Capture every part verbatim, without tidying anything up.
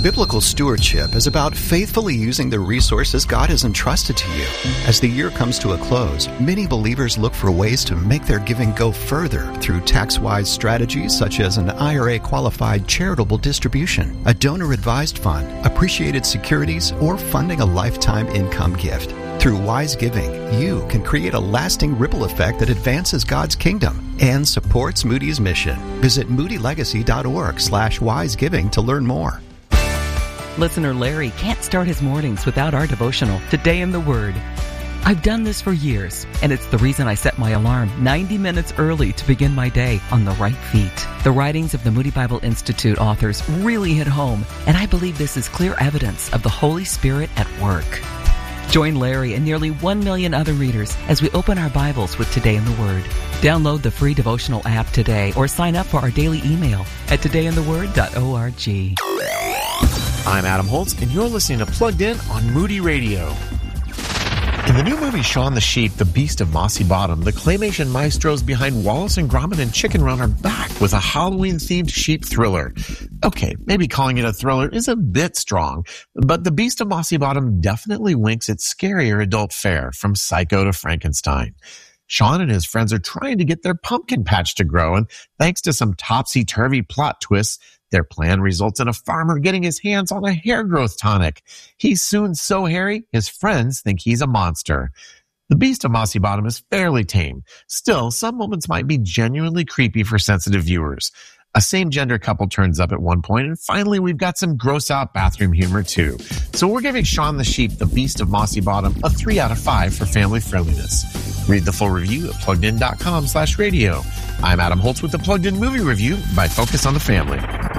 Biblical stewardship is about faithfully using the resources God has entrusted to you. As the year comes to a close, many believers look for ways to make their giving go further through tax-wise strategies such as an I R A-qualified charitable distribution, a donor-advised fund, appreciated securities, or funding a lifetime income gift. Through wise giving, you can create a lasting ripple effect that advances God's kingdom and supports Moody's mission. Visit moodylegacy.org slash wisegiving to learn more. Listener Larry can't start his mornings without our devotional, Today in the Word. I've done this for years, and it's the reason I set my alarm ninety minutes early to begin my day on the right feet. The writings of the Moody Bible Institute authors really hit home, and I believe this is clear evidence of the Holy Spirit at work. Join Larry and nearly one million other readers as we open our Bibles with Today in the Word. Download the free devotional app today or sign up for our daily email at today in the word dot org. I'm Adam Holtz, and you're listening to Plugged In on Moody Radio. In the new movie Shaun the Sheep, The Beast of Mossy Bottom, the claymation maestros behind Wallace and Gromit and Chicken Run are back with a Halloween-themed sheep thriller. Okay, maybe calling it a thriller is a bit strong, but The Beast of Mossy Bottom definitely winks at scarier adult fare, from Psycho to Frankenstein. Shaun and his friends are trying to get their pumpkin patch to grow, and thanks to some topsy-turvy plot twists, their plan results in a farmer getting his hands on a hair growth tonic. He's soon so hairy, his friends think he's a monster. The Beast of Mossy Bottom is fairly tame. Still, some moments might be genuinely creepy for sensitive viewers. A same-gender couple turns up at one point, and finally we've got some gross-out bathroom humor too. So we're giving Shaun the Sheep, The Beast of Mossy Bottom, a three out of five for family friendliness. Read the full review at pluggedin.com slash radio. I'm Adam Holtz with the Plugged In Movie Review by Focus on the Family.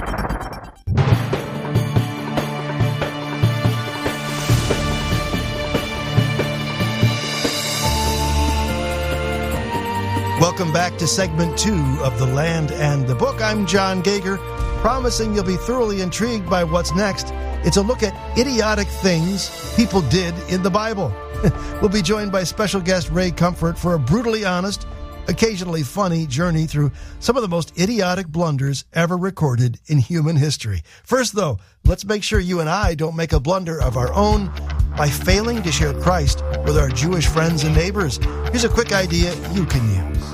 Welcome back to segment two of The Land and the Book. I'm John Gager, promising you'll be thoroughly intrigued by what's next. It's a look at idiotic things people did in the Bible. We'll be joined by special guest Ray Comfort for a brutally honest, occasionally funny journey through some of the most idiotic blunders ever recorded in human history. First, though, let's make sure you and I don't make a blunder of our own by failing to share Christ with our Jewish friends and neighbors. Here's a quick idea you can use.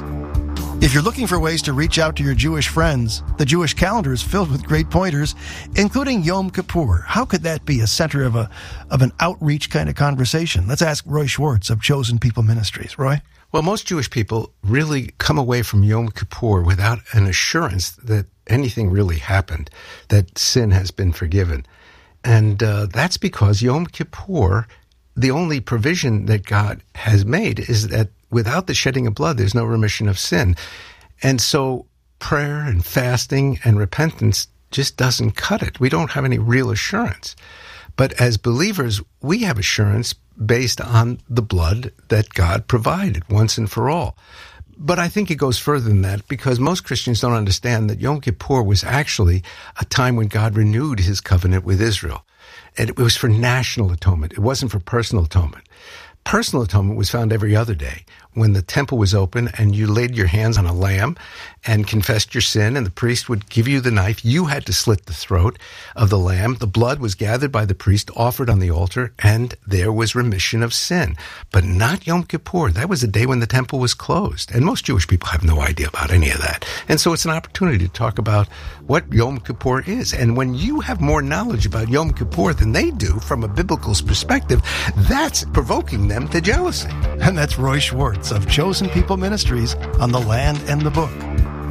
If you're looking for ways to reach out to your Jewish friends, the Jewish calendar is filled with great pointers, including Yom Kippur. How could that be a center of a of an outreach kind of conversation? Let's ask Roy Schwartz of Chosen People Ministries. Roy? Well, most Jewish people really come away from Yom Kippur without an assurance that anything really happened, that sin has been forgiven. And uh, that's because Yom Kippur, the only provision that God has made is that without the shedding of blood, there's no remission of sin. And so prayer and fasting and repentance just doesn't cut it. We don't have any real assurance. But as believers, we have assurance based on the blood that God provided once and for all. But I think it goes further than that, because most Christians don't understand that Yom Kippur was actually a time when God renewed his covenant with Israel. And it was for national atonement. It wasn't for personal atonement. Personal atonement was found every other day, when the temple was open and you laid your hands on a lamb and confessed your sin, and the priest would give you the knife. You had to slit the throat of the lamb. The blood was gathered by the priest, offered on the altar, and there was remission of sin. But not Yom Kippur. That was the day when the temple was closed. And most Jewish people have no idea about any of that. And so it's an opportunity to talk about what Yom Kippur is. And when you have more knowledge about Yom Kippur than they do from a biblical perspective, that's provoking them to jealousy. And that's Roy Schwartz of Chosen People Ministries on The Land and the Book.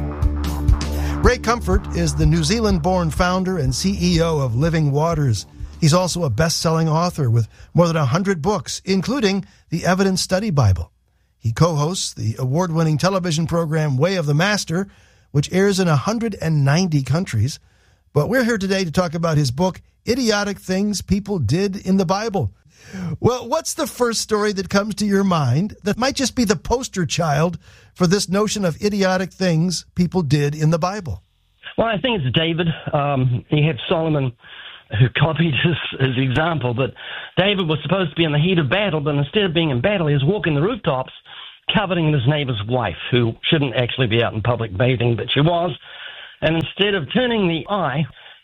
Ray Comfort is the New Zealand-born founder and C E O of Living Waters. He's also a best-selling author with more than one hundred books, including the Evidence Study Bible. He co-hosts the award-winning television program Way of the Master, which airs in one hundred ninety countries. But we're here today to talk about his book, Idiotic Things People Did in the Bible. Well, what's the first story that comes to your mind that might just be the poster child for this notion of idiotic things people did in the Bible? Well, I think it's David. Um, you have Solomon, who copied his, his example, but David was supposed to be in the heat of battle, but instead of being in battle, he was walking the rooftops, coveting his neighbor's wife, who shouldn't actually be out in public bathing, but she was. And instead of turning the eye,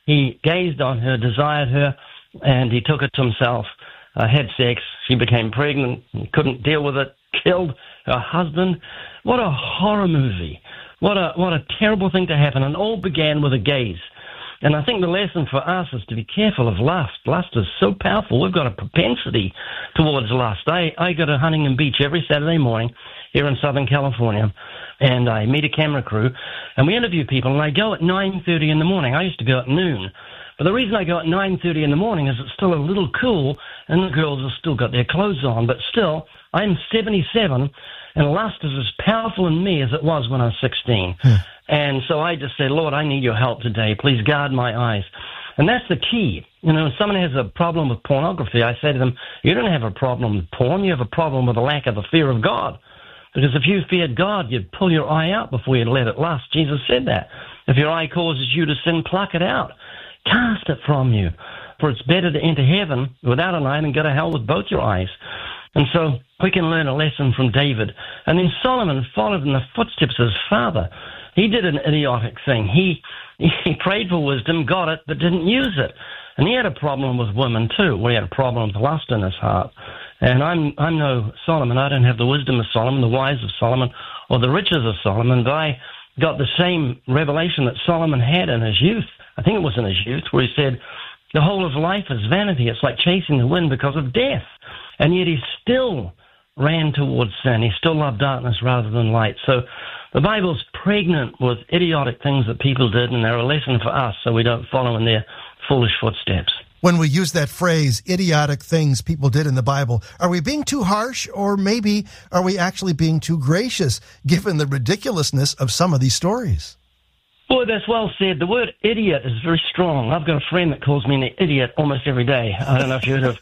He gazed on her, desired her, and he took it to himself, uh, had sex. She became pregnant, couldn't deal with it, killed her husband. What a horror movie. What a what a terrible thing to happen. And all began with a gaze. And I think the lesson for us is to be careful of lust. Lust is so powerful. We've got a propensity towards lust. I, I go to Huntington Beach every Saturday morning here in Southern California, and I meet a camera crew, and we interview people, and I go at nine thirty in the morning. I used to go at noon. But the reason I go at nine thirty in the morning is it's still a little cool, and the girls have still got their clothes on. But still, I'm seventy-seven, and lust is as powerful in me as it was when I was sixteen. Hmm. And so I just said, Lord, I need your help today. Please guard my eyes. And that's the key. You know, if someone has a problem with pornography, I say to them, you don't have a problem with porn. You have a problem with a lack of the fear of God. Because if you feared God, you'd pull your eye out before you'd let it lust. Jesus said that. If your eye causes you to sin, pluck it out. Cast it from you. For it's better to enter heaven without an eye than go to hell with both your eyes. And so we can learn a lesson from David. And then Solomon followed in the footsteps of his father. He did an idiotic thing. He he prayed for wisdom, got it, but didn't use it. And he had a problem with women too. Well, he had a problem with lust in his heart. And I'm I'm no Solomon. I don't have the wisdom of Solomon, the wise of Solomon, or the riches of Solomon. But I got the same revelation that Solomon had in his youth. I think it was in his youth, where he said, the whole of life is vanity. It's like chasing the wind because of death. And yet he still ran towards sin. He still loved darkness rather than light. So the Bible's pregnant with idiotic things that people did, and they're a lesson for us so we don't follow in their foolish footsteps. When we use that phrase, idiotic things people did in the Bible, are we being too harsh, or maybe are we actually being too gracious, given the ridiculousness of some of these stories? Boy, that's well said. The word idiot is very strong. I've got a friend that calls me an idiot almost every day. I don't know if you've heard of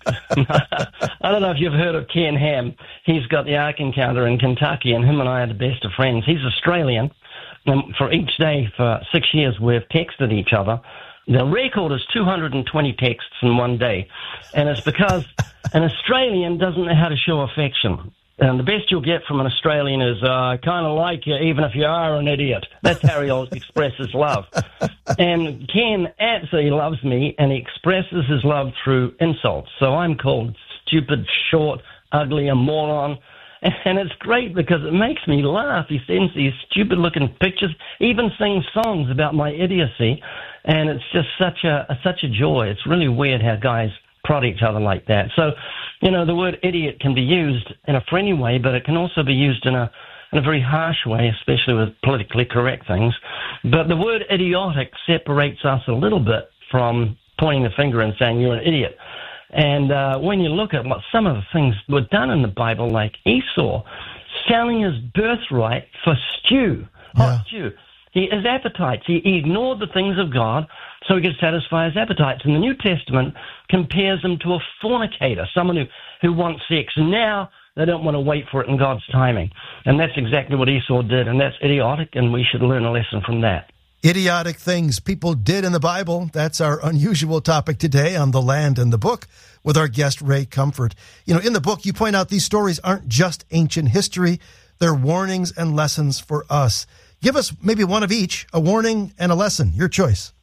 I don't know if you've heard of Ken Ham. He's got the Ark Encounter in Kentucky, and him and I are the best of friends. He's Australian, and for each day for six years we've texted each other. The record is two hundred twenty texts in one day, and it's because an Australian doesn't know how to show affection. And the best you'll get from an Australian is, uh, I kind of like you, even if you are an idiot. That's how he'll express his love. And Ken absolutely loves me, and he expresses his love through insults. So I'm called stupid, short, ugly, a moron. And it's great because it makes me laugh. He sends these stupid-looking pictures, even sings songs about my idiocy. And it's just such a, a such a joy. It's really weird how guys prod each other like that. So, you know, the word idiot can be used in a friendly way, but it can also be used in a in a very harsh way, especially with politically correct things. But the word idiotic separates us a little bit from pointing the finger and saying you're an idiot. And uh, when you look at what some of the things were done in the Bible, like Esau selling his birthright for stew, hot yeah. stew. He, his appetites. He, he ignored the things of God so he could satisfy his appetites. And the New Testament compares him to a fornicator, someone who, who wants sex. And now they don't want to wait for it in God's timing. And that's exactly what Esau did, and that's idiotic, and we should learn a lesson from that. Idiotic things people did in the Bible. That's our unusual topic today on The Land and the Book with our guest, Ray Comfort. You know, in the book, you point out these stories aren't just ancient history. They're warnings and lessons for us. Give us maybe one of each, a warning and a lesson. Your choice.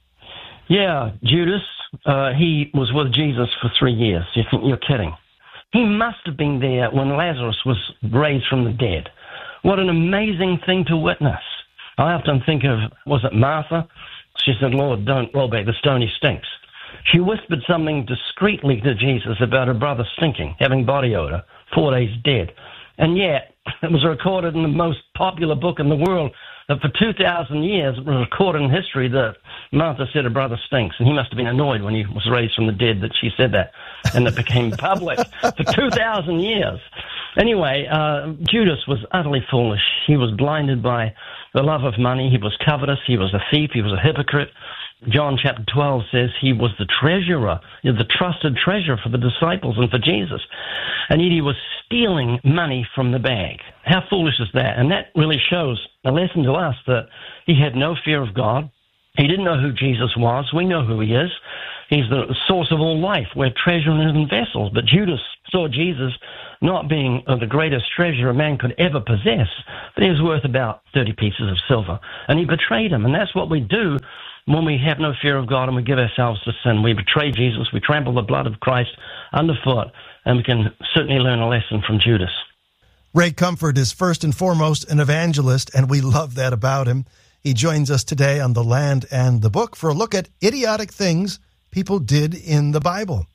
Yeah, Judas, uh, he was with Jesus for three years. You think you're kidding. He must have been there when Lazarus was raised from the dead. What an amazing thing to witness. I often think of, was it Martha? She said, Lord, don't roll back the stone, he stinks. She whispered something discreetly to Jesus about her brother stinking, having body odor, four days dead. And yet, it was recorded in the most popular book in the world that for two thousand years it was recorded in history that Martha said her brother stinks. And he must have been annoyed when he was raised from the dead that she said that. And it became public for two thousand years. Anyway, uh, Judas was utterly foolish. He was blinded by the love of money. He was covetous. He was a thief. He was a hypocrite. John chapter twelve says he was the treasurer, the trusted treasurer for the disciples and for Jesus. And yet he was stealing money from the bag. How foolish is that? And that really shows a lesson to us that he had no fear of God. He didn't know who Jesus was. We know who he is. He's the source of all life. We're treasure in earthen vessels. But Judas saw Jesus not being the greatest treasure a man could ever possess, but he was worth about thirty pieces of silver. And he betrayed him. And that's what we do when we have no fear of God and we give ourselves to sin. We betray Jesus, we trample the blood of Christ underfoot, and we can certainly learn a lesson from Judas. Ray Comfort is first and foremost an evangelist, and we love that about him. He joins us today on The Land and the Book for a look at idiotic things people did in the Bible.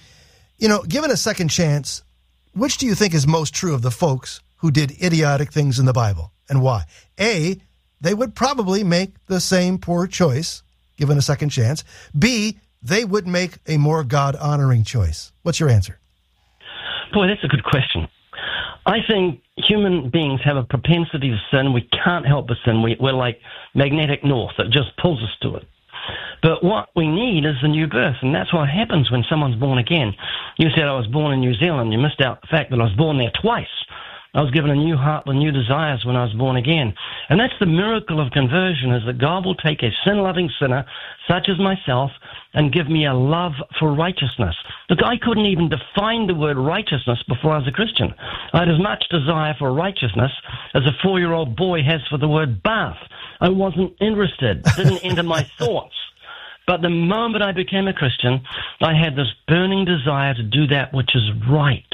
You know, given a second chance, which do you think is most true of the folks who did idiotic things in the Bible, and why? A, they would probably make the same poor choice, given a second chance. B, they would make a more God-honoring choice. What's your answer? Boy, that's a good question. I think human beings have a propensity to sin. We can't help but sin. We, we're like magnetic north. It just pulls us to it. But what we need is the new birth, and that's what happens when someone's born again. You said I was born in New Zealand. You missed out the fact that I was born there twice. I was given a new heart with new desires when I was born again. And that's the miracle of conversion, is that God will take a sin-loving sinner, such as myself, and give me a love for righteousness. Look, I couldn't even define the word righteousness before I was a Christian. I had as much desire for righteousness as a four-year-old boy has for the word bath. I wasn't interested, didn't enter my thoughts. But the moment I became a Christian, I had this burning desire to do that which is right.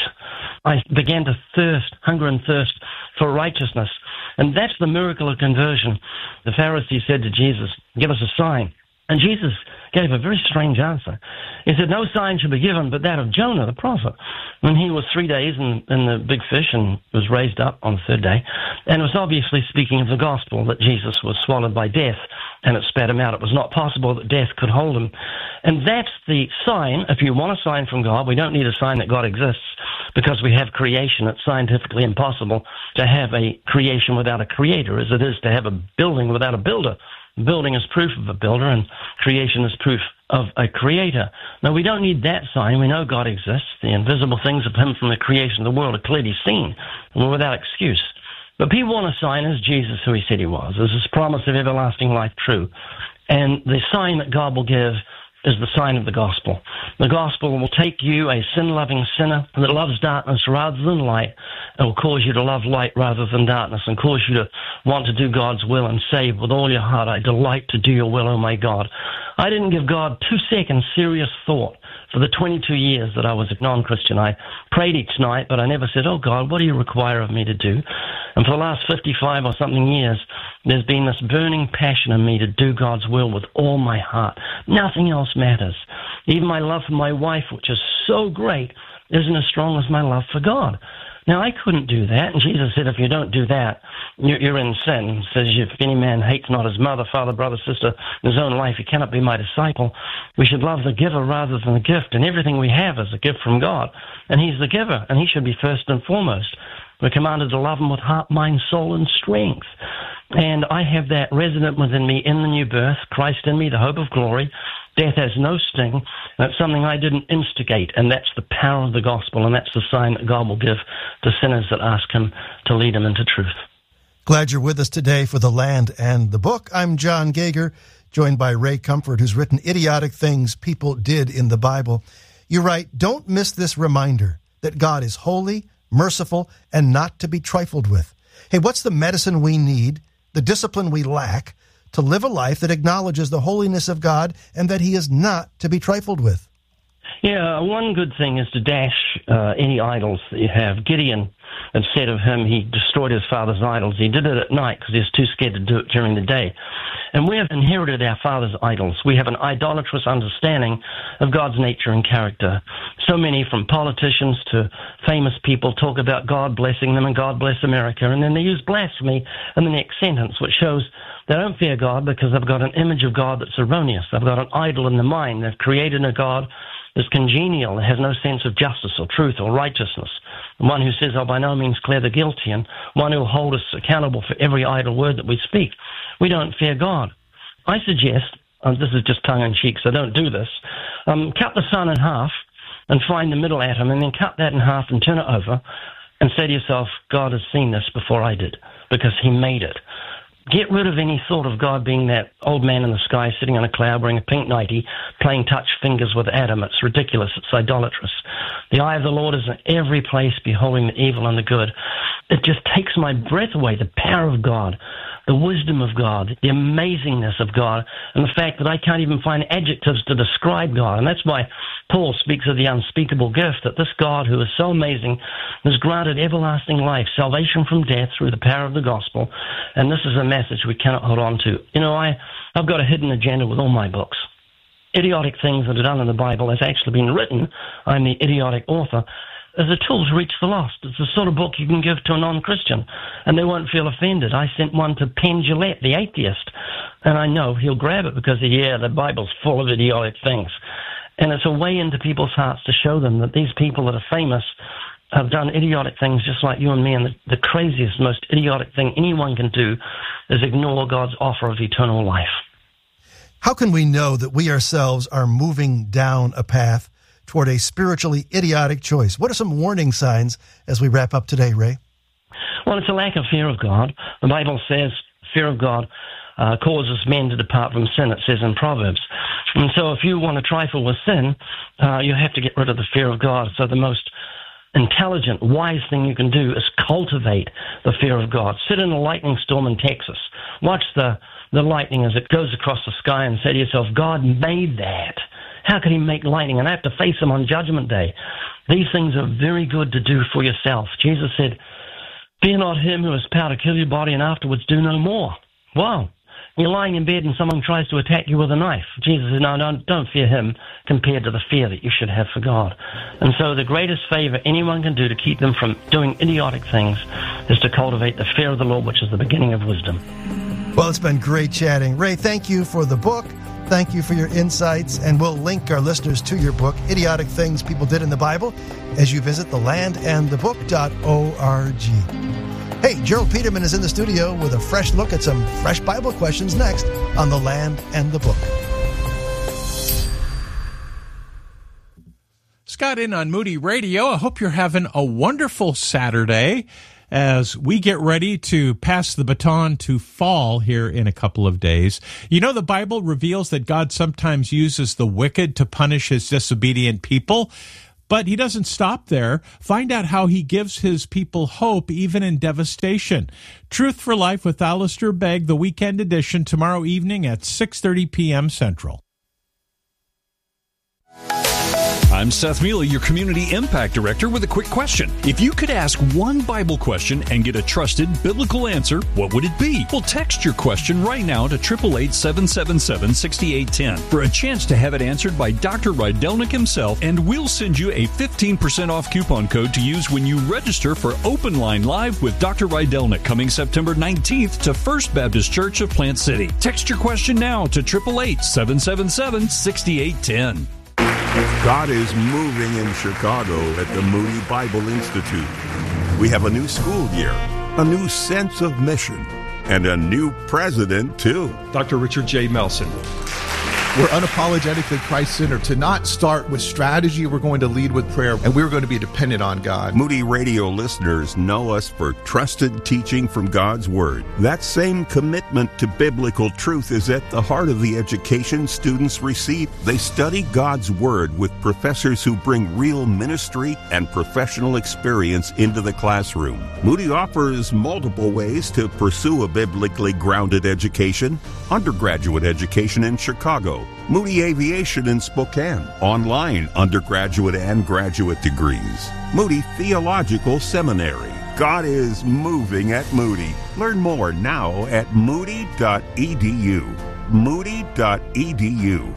I began to thirst, hunger and thirst for righteousness. And that's the miracle of conversion. The Pharisees said to Jesus, give us a sign. And Jesus gave a very strange answer. He said, no sign shall be given but that of Jonah, the prophet. And he was three days in, in the big fish and was raised up on the third day. And it was obviously speaking of the gospel, that Jesus was swallowed by death and it spat him out. It was not possible that death could hold him. And that's the sign. If you want a sign from God, we don't need a sign that God exists, because we have creation. It's scientifically impossible to have a creation without a creator, as it is to have a building without a builder. Building is proof of a builder, and creation is proof of a creator. Now, we don't need that sign. We know God exists. The invisible things of him from the creation of the world are clearly seen, and we're without excuse. But people want a sign. Is Jesus who he said he was? Is his promise of everlasting life true? And the sign that God will give is the sign of the gospel. The gospel will take you, a sin-loving sinner that loves darkness rather than light. It will cause you to love light rather than darkness, and cause you to want to do God's will and say with all your heart, I delight to do your will, O my God. I didn't give God two seconds serious thought for the twenty-two years that I was a non-Christian. I prayed each night, but I never said, oh God, what do you require of me to do? And for the last fifty-five or something years, there's been this burning passion in me to do God's will with all my heart. Nothing else matters. Even my love for my wife, which is so great, isn't as strong as my love for God. Now, I couldn't do that, and Jesus said, if you don't do that, you're in sin. He says, if any man hates not his mother, father, brother, sister, his own life, he cannot be my disciple. We should love the giver rather than the gift, and everything we have is a gift from God, and he's the giver, and he should be first and foremost. We're commanded to love him with heart, mind, soul, and strength. And I have that resident within me in the new birth, Christ in me, the hope of glory. Death has no sting. That's something I didn't instigate, and that's the power of the gospel, and that's the sign that God will give to sinners that ask him to lead them into truth. Glad you're with us today for The Land and the Book. I'm John Gager, joined by Ray Comfort, who's written Idiotic Things People Did in the Bible. You're right. Don't miss this reminder that God is holy, merciful, and not to be trifled with. Hey, what's the medicine we need, the discipline we lack, to live a life that acknowledges the holiness of God and that he is not to be trifled with? Yeah, one good thing is to dash uh, any idols that you have. Gideon had said of him, he destroyed his father's idols. He did it at night because he was too scared to do it during the day. And we have inherited our father's idols. We have an idolatrous understanding of God's nature and character. So many, from politicians to famous people, talk about God blessing them and God bless America, and then they use blasphemy in the next sentence, which shows they don't fear God because they've got an image of God that's erroneous. They've got an idol in the mind. They've created a God that's congenial, has no sense of justice or truth or righteousness. One who says, I'll by no means clear the guilty, and one who will hold us accountable for every idle word that we speak. We don't fear God. I suggest, and this is just tongue-in-cheek, so don't do this, um, cut the sun in half and find the middle atom, and then cut that in half and turn it over and say to yourself, God has seen this before I did, because he made it. Get rid of any thought of God being that old man in the sky sitting on a cloud wearing a pink nightie, playing touch fingers with Adam. It's ridiculous. It's idolatrous. The eye of the Lord is in every place, beholding the evil and the good. It just takes my breath away, the power of God, the wisdom of God, the amazingness of God, and the fact that I can't even find adjectives to describe God. And that's why Paul speaks of the unspeakable gift, that this God who is so amazing has granted everlasting life, salvation from death through the power of the gospel. And this is a message we cannot hold on to. You know, I, I've got a hidden agenda with all my books. Idiotic things that are done in the Bible has actually been written. I'm the idiotic author. As a tool to reach the lost. It's the sort of book you can give to a non-Christian, and they won't feel offended. I sent one to Penn Jillette, the atheist, and I know he'll grab it because, yeah, the Bible's full of idiotic things. And it's a way into people's hearts to show them that these people that are famous have done idiotic things just like you and me, and the, the craziest, most idiotic thing anyone can do is ignore God's offer of eternal life. How can we know that we ourselves are moving down a path toward a spiritually idiotic choice? What are some warning signs as we wrap up today, Ray? Well, it's a lack of fear of God. The Bible says fear of God uh, causes men to depart from sin, it says in Proverbs. And so if you want to trifle with sin, uh, you have to get rid of the fear of God. So the most intelligent, wise thing you can do is cultivate the fear of God. Sit in a lightning storm in Texas. Watch the, the lightning as it goes across the sky and say to yourself, God made that. How could he make lightning? And I have to face him on Judgment Day. These things are very good to do for yourself. Jesus said, fear not him who has power to kill your body and afterwards do no more. Wow. You're lying in bed and someone tries to attack you with a knife. Jesus said, no, don't, don't fear him compared to the fear that you should have for God. And so the greatest favor anyone can do to keep them from doing idiotic things is to cultivate the fear of the Lord, which is the beginning of wisdom. Well, it's been great chatting. Ray, thank you for the book. Thank you for your insights, and we'll link our listeners to your book, Idiotic Things People Did in the Bible, as you visit the land and the book dot org. Hey, Gerald Peterman is in the studio with a fresh look at some fresh Bible questions next on The Land and the Book. Scott in on Moody Radio. I hope you're having a wonderful Saturday as we get ready to pass the baton to fall here in a couple of days. You know, the Bible reveals that God sometimes uses the wicked to punish his disobedient people, but he doesn't stop there. Find out how he gives his people hope even in devastation. Truth for Life with Alistair Begg, the weekend edition, tomorrow evening at six thirty p.m. Central. I'm Seth Mealy, your Community Impact Director, with a quick question. If you could ask one Bible question and get a trusted biblical answer, what would it be? Well, text your question right now to eight eight eight, seven seven seven, six eight one zero for a chance to have it answered by Doctor Rydelnik himself, and we'll send you a fifteen percent off coupon code to use when you register for Open Line Live with Doctor Rydelnik coming September nineteenth to First Baptist Church of Plant City. Text your question now to eight eight eight, seven seven seven, six eight one zero. God is moving in Chicago at the Moody Bible Institute. We have a new school year, a new sense of mission, and a new president, too. Doctor Richard J. Melson. We're unapologetically Christ-centered. To not start with strategy, we're going to lead with prayer, and we're going to be dependent on God. Moody Radio listeners know us for trusted teaching from God's Word. That same commitment to biblical truth is at the heart of the education students receive. They study God's Word with professors who bring real ministry and professional experience into the classroom. Moody offers multiple ways to pursue a biblically grounded education. Undergraduate education in Chicago, Moody Aviation in Spokane, online undergraduate and graduate degrees, Moody Theological Seminary. God is moving at Moody. Learn more now at moody dot e d u. moody dot e d u.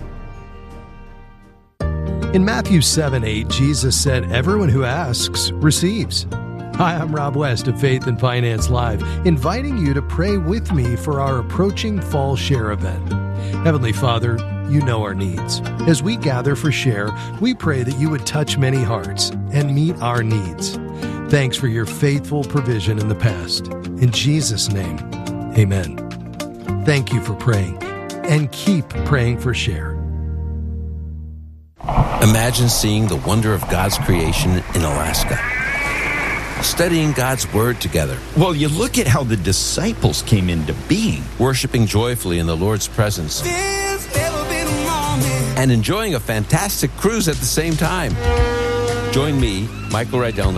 In Matthew seven eight, Jesus said, "Everyone who asks receives." Hi, I'm Rob West of Faith and Finance Live, inviting you to pray with me for our approaching Fall Share event. Heavenly Father, you know our needs. As we gather for Share, we pray that you would touch many hearts and meet our needs. Thanks for your faithful provision in the past. In Jesus' name, amen. Thank you for praying, and keep praying for Share. Imagine seeing the wonder of God's creation in Alaska, studying God's Word together. Well, you look at how the disciples came into being. Worshiping joyfully in the Lord's presence. There's never been a moment. And enjoying a fantastic cruise at the same time. Join me, Michael Rydelnik,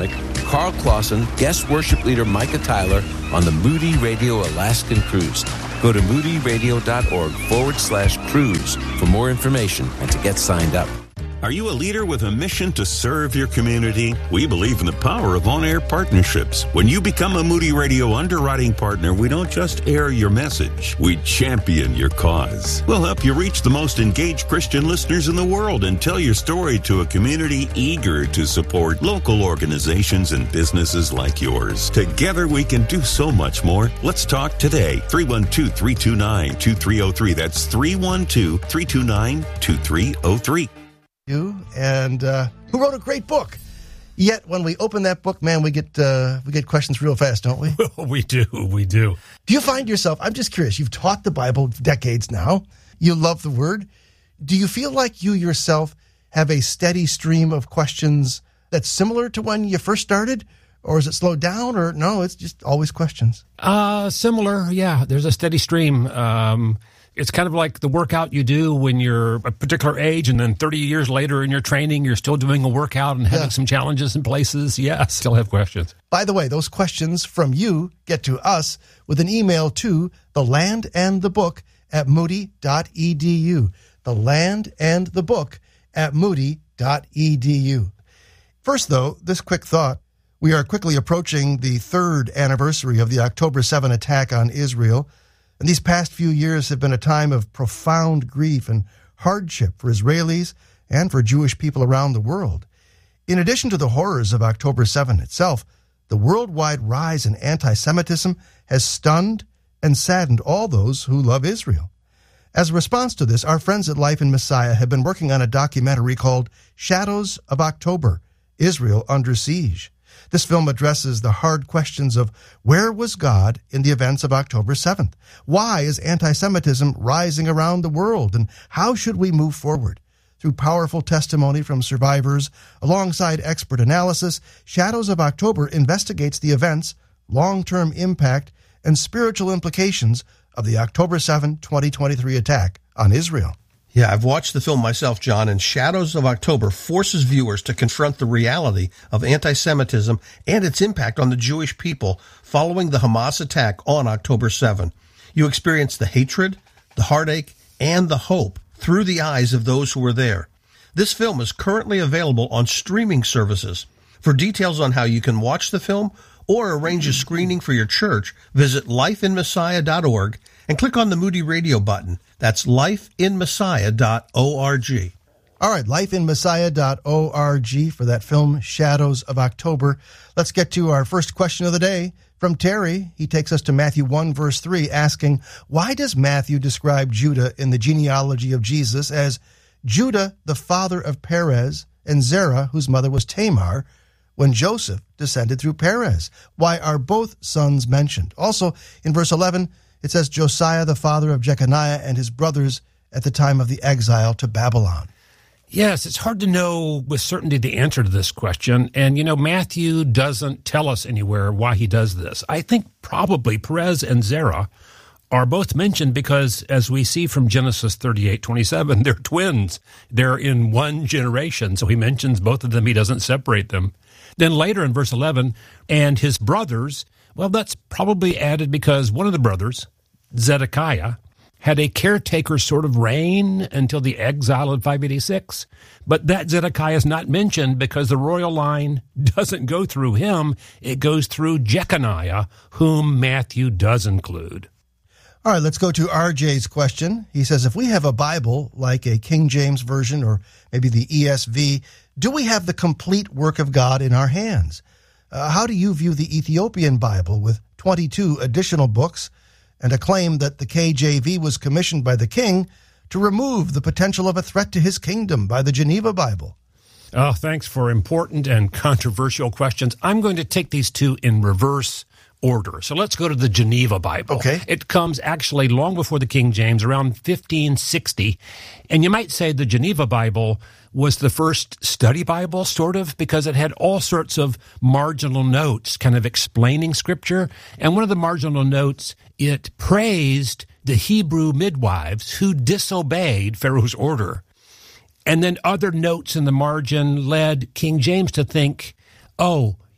Carl Clausen, guest worship leader Micah Tyler on the Moody Radio Alaskan Cruise. Go to moodyradio.org forward slash cruise for more information and to get signed up. Are you a leader with a mission to serve your community? We believe in the power of on-air partnerships. When you become a Moody Radio underwriting partner, we don't just air your message, we champion your cause. We'll help you reach the most engaged Christian listeners in the world and tell your story to a community eager to support local organizations and businesses like yours. Together we can do so much more. Let's talk today. three one two, three two nine, two three zero three. That's three one two, three two nine, two three zero three. You and uh, who wrote a great book. Yet when we open that book, man, we get uh, we get questions real fast, don't we? we do, we do. Do you find yourself? I'm just curious. You've taught the Bible decades now. You love the Word. Do you feel like you yourself have a steady stream of questions that's similar to when you first started, or is it slowed down? Or no, it's just always questions. Uh similar, yeah. There's a steady stream. Um, It's kind of like the workout you do when you're a particular age, and then thirty years later in your training, you're still doing a workout and having yeah. some challenges in places. Yes, still have questions. By the way, those questions from you get to us with an email to the land and the book at moody dot e d u. The land and the book at moody dot e d u. First, though, this quick thought. We are quickly approaching the third anniversary of the October seventh attack on Israel. And these past few years have been a time of profound grief and hardship for Israelis and for Jewish people around the world. In addition to the horrors of October seventh itself, the worldwide rise in anti-Semitism has stunned and saddened all those who love Israel. As a response to this, our friends at Life in Messiah have been working on a documentary called Shadows of October, Israel Under Siege. This film addresses the hard questions of where was God in the events of October seventh? Why is anti-Semitism rising around the world? And how should we move forward? Through powerful testimony from survivors, alongside expert analysis, Shadows of October investigates the events, long-term impact, and spiritual implications of the October seventh, twenty twenty-three attack on Israel. Yeah, I've watched the film myself, John, and Shadows of October forces viewers to confront the reality of anti-Semitism and its impact on the Jewish people following the Hamas attack on October seventh. You experience the hatred, the heartache, and the hope through the eyes of those who were there. This film is currently available on streaming services. For details on how you can watch the film or arrange a screening for your church, visit life in messiah dot org and click on the Moody Radio button. That's life in messiah dot org. All right, life in messiah dot org for that film, Shadows of October. Let's get to our first question of the day from Terry. He takes us to Matthew one, verse three, asking, why does Matthew describe Judah in the genealogy of Jesus as Judah, the father of Perez, and Zerah, whose mother was Tamar, when Joseph descended through Perez? Why are both sons mentioned? Also, in verse eleven, it says Josiah, the father of Jeconiah, and his brothers at the time of the exile to Babylon. Yes, it's hard to know with certainty the answer to this question. And, you know, Matthew doesn't tell us anywhere why he does this. I think probably Perez and Zerah are both mentioned because, as we see from Genesis thirty-eight twenty-seven, they're twins. They're in one generation. So he mentions both of them. He doesn't separate them. Then later in verse eleven, and his brothers, well, that's probably added because one of the brothers, Zedekiah, had a caretaker sort of reign until the exile in five eighty-six. But that Zedekiah is not mentioned because the royal line doesn't go through him. It goes through Jeconiah, whom Matthew does include. All right, let's go to R J's question. He says, if we have a Bible like a King James Version or maybe the E S V, do we have the complete work of God in our hands? Uh, how do you view the Ethiopian Bible with twenty-two additional books and a claim that the K J V was commissioned by the king to remove the potential of a threat to his kingdom by the Geneva Bible? Oh, thanks for important and controversial questions. I'm going to take these two in reverse order. So let's go to the Geneva Bible. Okay. It comes actually long before the King James, around fifteen sixty. And you might say the Geneva Bible was the first study Bible, sort of, because it had all sorts of marginal notes kind of explaining Scripture. And one of the marginal notes, it praised the Hebrew midwives who disobeyed Pharaoh's order. And then other notes in the margin led King James to think, oh,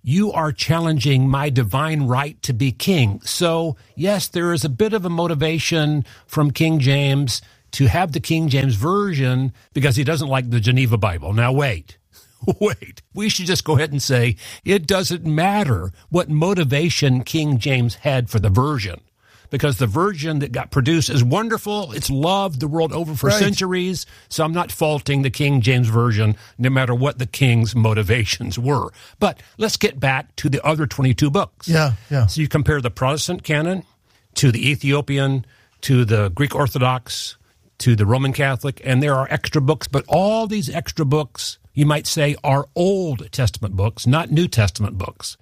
you are challenging my divine right to be king. So, yes, there is a bit of a motivation from King James to have the King James Version because he doesn't like the Geneva Bible. Now, wait, wait. We should just go ahead and say it doesn't matter what motivation King James had for the version, because the version that got produced is wonderful. It's loved the world over for Right. centuries. So I'm not faulting the King James Version, no matter what the king's motivations were. But let's get back to the other twenty-two books. Yeah, yeah. So you compare the Protestant canon to the Ethiopian, to the Greek Orthodox, to the Roman Catholic, and there are extra books, but all these extra books, you might say, are Old Testament books, not New Testament books.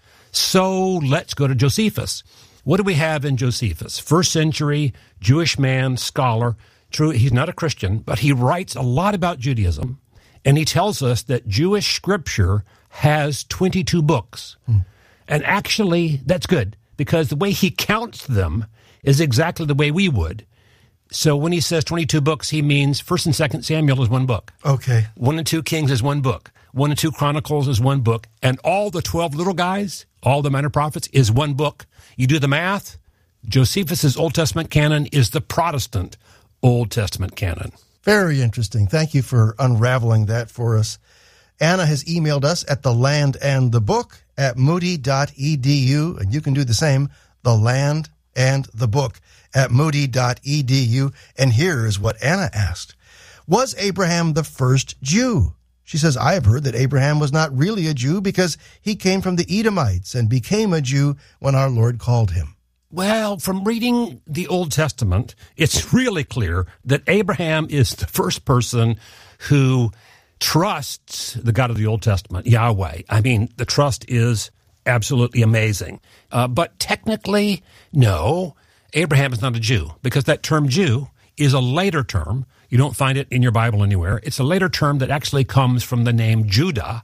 So let's go to Josephus. What do we have in Josephus? First century Jewish man, scholar. True, he's not a Christian, but he writes a lot about Judaism, and he tells us that Jewish scripture has twenty-two books. Hmm. And actually, that's good, because the way he counts them is exactly the way we would. So when he says twenty-two books, he means First and Second Samuel is one book. Okay. One and Two Kings is one book. One and Two Chronicles is one book. And all the twelve little guys, all the minor prophets, is one book. You do the math, Josephus's Old Testament canon is the Protestant Old Testament canon. Very interesting. Thank you for unraveling that for us. Anna has emailed us at the land and the book at moody dot e d u, and you can do the same, the land and the book at moody dot e d u. And here is what Anna asked. Was Abraham the first Jew? She says, I have heard that Abraham was not really a Jew because he came from the Edomites and became a Jew when our Lord called him. Well, from reading the Old Testament, it's really clear that Abraham is the first person who trusts the God of the Old Testament, Yahweh. I mean, the trust is absolutely amazing. Uh, but technically, no, Abraham is not a Jew, because that term Jew is a later term. You don't find it in your Bible anywhere. It's a later term that actually comes from the name Judah.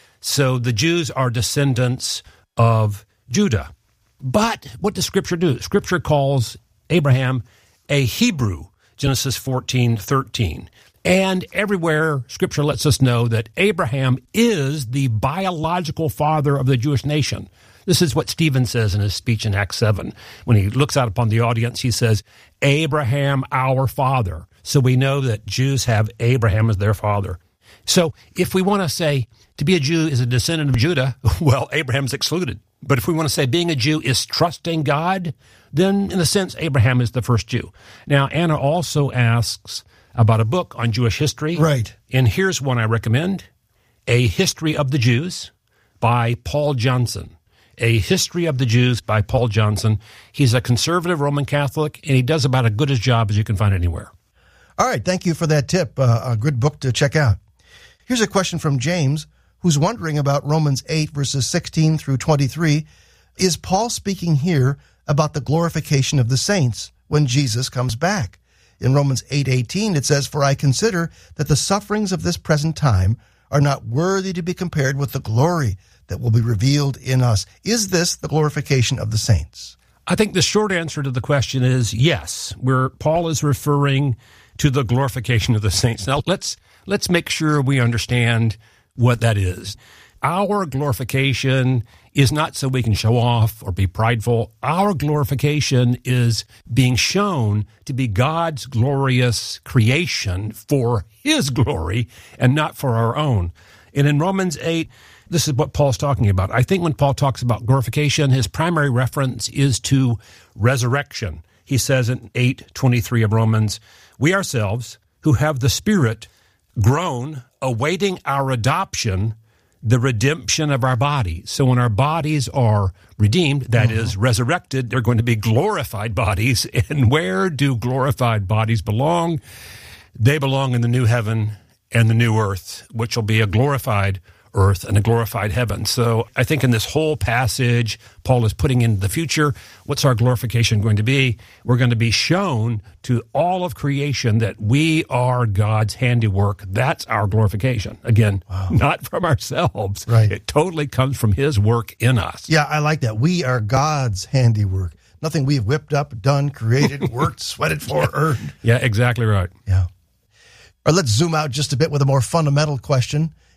So the Jews are descendants of Judah. But what does Scripture do? Scripture calls Abraham a Hebrew, Genesis fourteen thirteen. And everywhere Scripture lets us know that Abraham is the biological father of the Jewish nation. This is what Stephen says in his speech in Acts seven. When he looks out upon the audience, he says, Abraham, our father. So we know that Jews have Abraham as their father. So if we want to say to be a Jew is a descendant of Judah, well, Abraham's excluded. But if we want to say being a Jew is trusting God, then in a sense, Abraham is the first Jew. Now, Anna also asks about a book on Jewish history. Right. And here's one I recommend, A History of the Jews by Paul Johnson. A History of the Jews by Paul Johnson. He's a conservative Roman Catholic, and he does about as good a job as you can find anywhere. All right, thank you for that tip. Uh, a good book to check out. Here's a question from James, who's wondering about Romans eight, verses sixteen through twenty-three. Is Paul speaking here about the glorification of the saints when Jesus comes back? In Romans eight eighteen, it says, For I consider that the sufferings of this present time are not worthy to be compared with the glory that will be revealed in us. Is this the glorification of the saints? I think the short answer to the question is yes, where Paul is referring to the glorification of the saints. Now, let's let's make sure we understand what that is. Our glorification is not so we can show off or be prideful. Our glorification is being shown to be God's glorious creation for His glory and not for our own. And in Romans eight, this is what Paul's talking about. I think when Paul talks about glorification, his primary reference is to resurrection. He says in eight twenty-three of Romans, we ourselves who have the Spirit groan, awaiting our adoption, the redemption of our bodies. So when our bodies are redeemed, that uh-huh. is resurrected, they're going to be glorified bodies. And where do glorified bodies belong? They belong in the new heaven and the new earth, which will be a glorified earth and a glorified heaven. So I think in this whole passage, Paul is putting into the future, what's our glorification going to be? We're going to be shown to all of creation that we are God's handiwork. That's our glorification. Again, wow. Not from ourselves. Right. It totally comes from His work in us. Yeah, I like that. We are God's handiwork. Nothing we've whipped up, done, created, worked, sweated for, yeah. earned. Yeah, exactly right. Yeah. Or let's zoom out just a bit with a more fundamental question.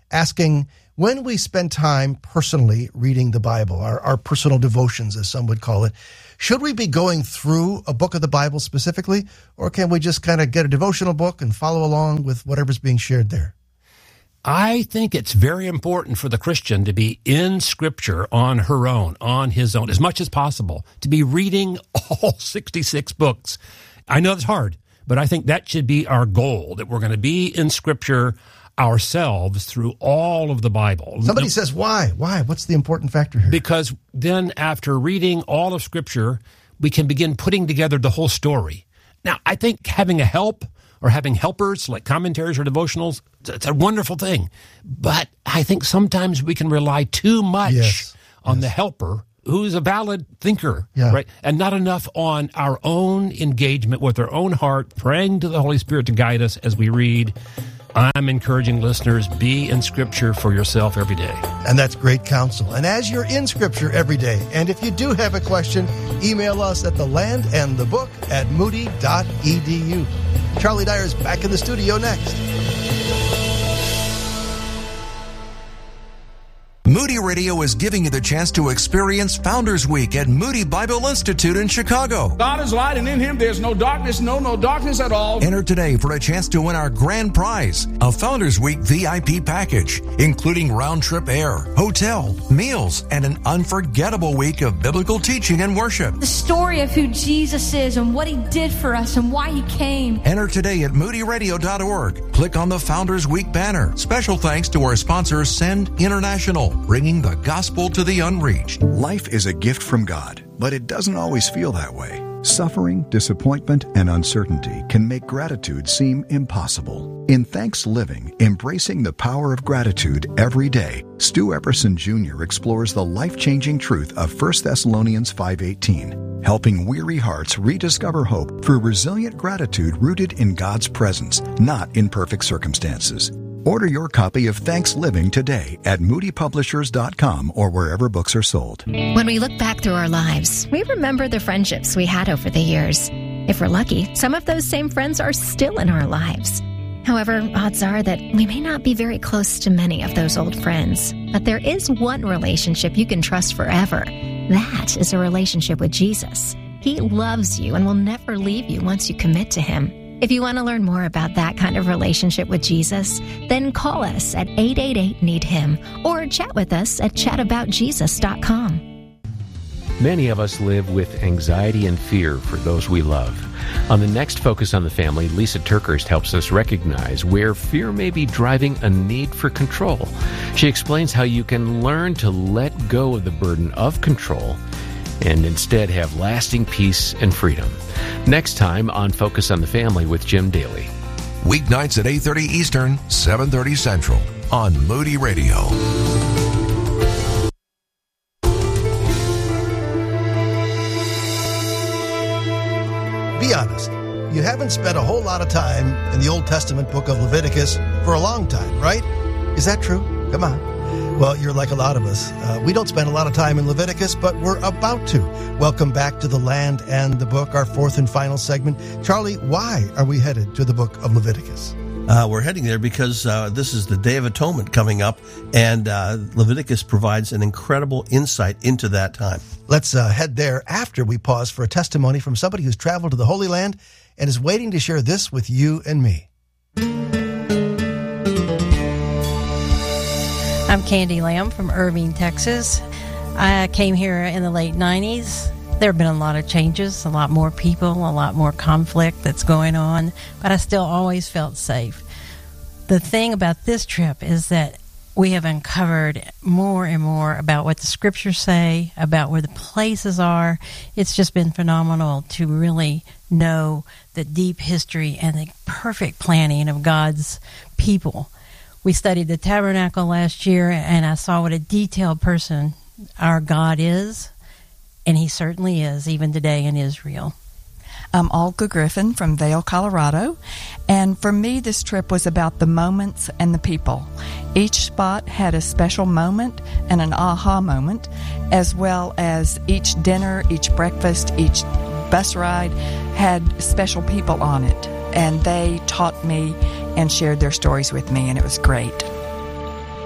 asking, when we spend time personally reading the Bible, our, our personal devotions, as some would call it, should we be going through a book of the Bible specifically, or can we just kind of get a devotional book and follow along with whatever's being shared there? I think it's very important for the Christian to be in Scripture on her own, on his own, as much as possible, to be reading all sixty-six books. I know it's hard, but I think that should be our goal, that we're going to be in Scripture ourselves through all of the Bible. Somebody says, why? Why? What's the important factor here? Because then after reading all of Scripture, we can begin putting together the whole story. Now, I think having a help or having helpers like commentaries or devotionals, it's a wonderful thing. But I think sometimes we can rely too much yes. on yes. the helper who's a valid thinker, yeah. right? And not enough on our own engagement with our own heart, praying to the Holy Spirit to guide us as we read. I'm encouraging listeners, be in Scripture for yourself every day. And that's great counsel. And as you're in Scripture every day, and if you do have a question, email us at the land and the book at moody dot e d u. Charlie Dyer's back in the studio next. Moody Radio is giving you the chance to experience Founders Week at Moody Bible Institute in Chicago. God is light, and in Him there's no darkness, no, no darkness at all. Enter today for a chance to win our grand prize, a Founders Week V I P package, including round-trip air, hotel, meals, and an unforgettable week of biblical teaching and worship. The story of who Jesus is and what He did for us and why He came. Enter today at moody radio dot org. Click on the Founders Week banner. Special thanks to our sponsor, Send International, bringing the gospel to the unreached. Life is a gift from God, but it doesn't always feel that way. Suffering, disappointment, and uncertainty can make gratitude seem impossible. In Thanks Living, Embracing the Power of Gratitude Every Day, Stu Epperson Junior explores the life-changing truth of First Thessalonians five eighteen, helping weary hearts rediscover hope through resilient gratitude rooted in God's presence, not in perfect circumstances. Order your copy of Thanks Living today at moody publishers dot com or wherever books are sold. When we look back through our lives, we remember the friendships we had over the years. If we're lucky, some of those same friends are still in our lives. However, odds are that we may not be very close to many of those old friends. But there is one relationship you can trust forever. That is a relationship with Jesus. He loves you and will never leave you once you commit to Him. If you want to learn more about that kind of relationship with Jesus, then call us at eight eight eight, need him or chat with us at chat about jesus dot com. Many of us live with anxiety and fear for those we love. On the next Focus on the Family, Lisa Turkhurst helps us recognize where fear may be driving a need for control. She explains how you can learn to let go of the burden of control and instead have lasting peace and freedom. Next time on Focus on the Family with Jim Daly. Weeknights at eight thirty Eastern, seven thirty Central on Moody Radio. Be honest. You haven't spent a whole lot of time in the Old Testament book of Leviticus for a long time, right? Is that true? Come on. Well, you're like a lot of us. Uh, we don't spend a lot of time in Leviticus, but we're about to. Welcome back to The Land and the Book, our fourth and final segment. Charlie, why are we headed to the book of Leviticus? Uh, we're heading there because uh, this is the Day of Atonement coming up, and uh, Leviticus provides an incredible insight into that time. Let's uh, head there after we pause for a testimony from somebody who's traveled to the Holy Land and is waiting to share this with you and me. I'm Candy Lamb from Irving, Texas. I came here in the late nineties. There have been a lot of changes, a lot more people, a lot more conflict that's going on, but I still always felt safe. The thing about this trip is that we have uncovered more and more about what the scriptures say, about where the places are. It's just been phenomenal to really know the deep history and the perfect planning of God's people. We studied the tabernacle last year, and I saw what a detailed person our God is, and He certainly is, even today in Israel. I'm Olga Griffin from Vail, Colorado, and for me this trip was about the moments and the people. Each spot had a special moment and an aha moment, as well as each dinner, each breakfast, each bus ride had special people on it, and they taught me and shared their stories with me, and it was great.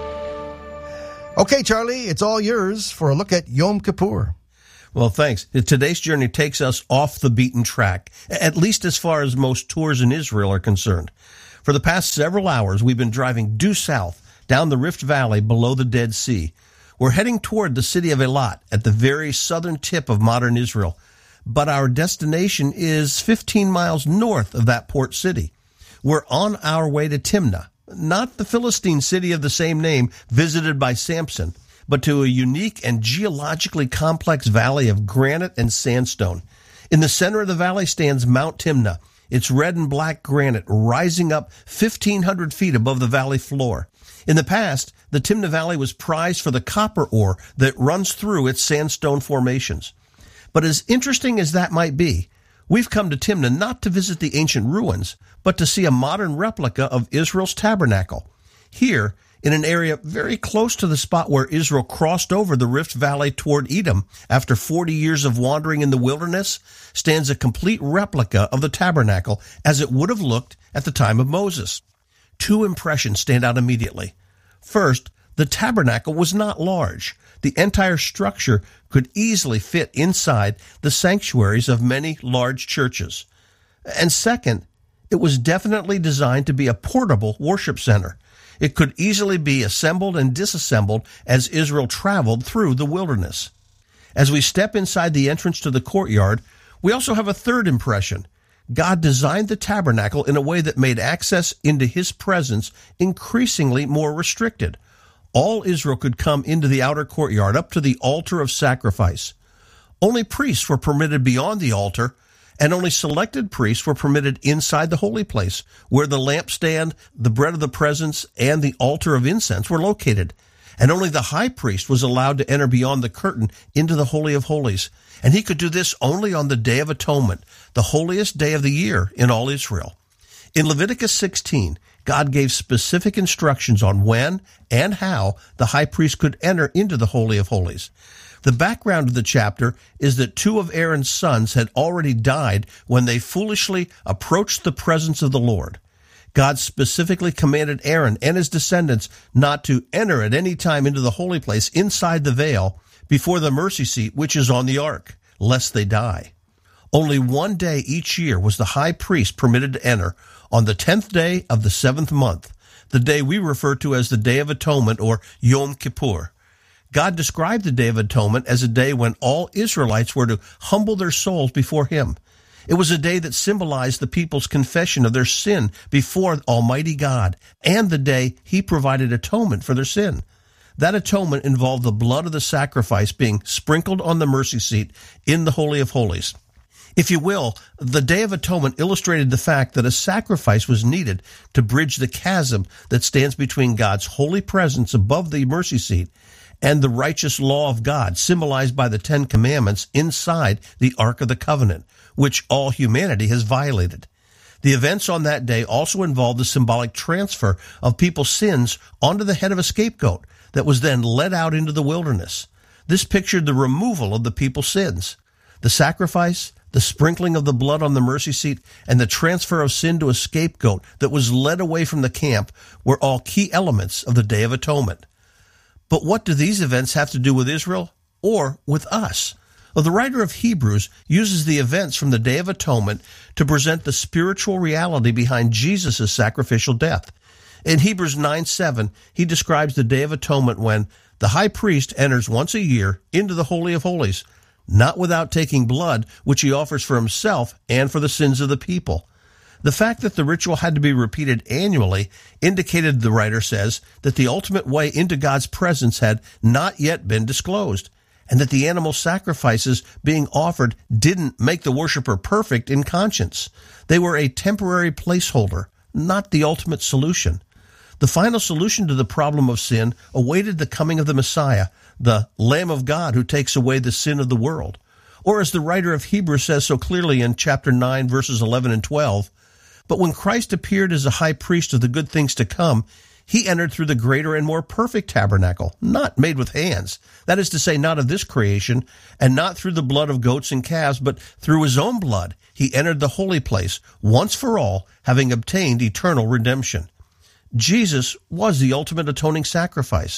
Okay, Charlie, it's all yours for a look at Yom Kippur. Well, thanks. Today's journey takes us off the beaten track, at least as far as most tours in Israel are concerned. For the past several hours, we've been driving due south down the Rift Valley below the Dead Sea. We're heading toward the city of Eilat at the very southern tip of modern Israel, but our destination is fifteen miles north of that port city. We're on our way to Timnah, not the Philistine city of the same name visited by Samson, but to a unique and geologically complex valley of granite and sandstone. In the center of the valley stands Mount Timnah, its red and black granite rising up fifteen hundred feet above the valley floor. In the past, the Timnah Valley was prized for the copper ore that runs through its sandstone formations. But as interesting as that might be, we've come to Timnah not to visit the ancient ruins, but to see a modern replica of Israel's tabernacle. Here, in an area very close to the spot where Israel crossed over the Rift Valley toward Edom after forty years of wandering in the wilderness, stands a complete replica of the tabernacle as it would have looked at the time of Moses. Two impressions stand out immediately. First, the tabernacle was not large. The entire structure could easily fit inside the sanctuaries of many large churches. And second, it was definitely designed to be a portable worship center. It could easily be assembled and disassembled as Israel traveled through the wilderness. As we step inside the entrance to the courtyard, we also have a third impression. God designed the tabernacle in a way that made access into his presence increasingly more restricted. All Israel could come into the outer courtyard up to the altar of sacrifice. Only priests were permitted beyond the altar, and only selected priests were permitted inside the holy place, where the lampstand, the bread of the presence, and the altar of incense were located. And only the high priest was allowed to enter beyond the curtain into the Holy of Holies. And he could do this only on the Day of Atonement, the holiest day of the year in all Israel. In Leviticus sixteen, God gave specific instructions on when and how the high priest could enter into the Holy of Holies. The background of the chapter is that two of Aaron's sons had already died when they foolishly approached the presence of the Lord. God specifically commanded Aaron and his descendants not to enter at any time into the holy place inside the veil before the mercy seat which is on the ark, lest they die. Only one day each year was the high priest permitted to enter, on the tenth day of the seventh month, the day we refer to as the Day of Atonement or Yom Kippur. God described the Day of Atonement as a day when all Israelites were to humble their souls before him. It was a day that symbolized the people's confession of their sin before Almighty God, and the day he provided atonement for their sin. That atonement involved the blood of the sacrifice being sprinkled on the mercy seat in the Holy of Holies. If you will, the Day of Atonement illustrated the fact that a sacrifice was needed to bridge the chasm that stands between God's holy presence above the mercy seat and the righteous law of God, symbolized by the Ten Commandments inside the Ark of the Covenant, which all humanity has violated. The events on that day also involved the symbolic transfer of people's sins onto the head of a scapegoat that was then led out into the wilderness. This pictured the removal of the people's sins. The sacrifice, the sprinkling of the blood on the mercy seat, and the transfer of sin to a scapegoat that was led away from the camp were all key elements of the Day of Atonement. But what do these events have to do with Israel or with us? Well, the writer of Hebrews uses the events from the Day of Atonement to present the spiritual reality behind Jesus' sacrificial death. In Hebrews nine seven, he describes the Day of Atonement when the high priest enters once a year into the Holy of Holies, not without taking blood, which he offers for himself and for the sins of the people. The fact that the ritual had to be repeated annually indicated, the writer says, that the ultimate way into God's presence had not yet been disclosed, and that the animal sacrifices being offered didn't make the worshiper perfect in conscience. They were a temporary placeholder, not the ultimate solution. The final solution to the problem of sin awaited the coming of the Messiah, the Lamb of God who takes away the sin of the world. Or as the writer of Hebrews says so clearly in chapter nine, verses eleven and twelve, but when Christ appeared as a high priest of the good things to come, he entered through the greater and more perfect tabernacle, not made with hands. That is to say, not of this creation, and not through the blood of goats and calves, but through his own blood. He entered the holy place, once for all, having obtained eternal redemption. Jesus was the ultimate atoning sacrifice.